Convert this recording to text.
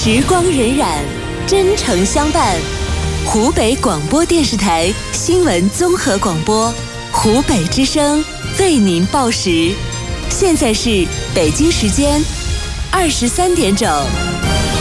时光荏苒，真诚相伴。湖北广播电视台新闻综合广播，湖北之声为您报时。现在是北京时间23点整。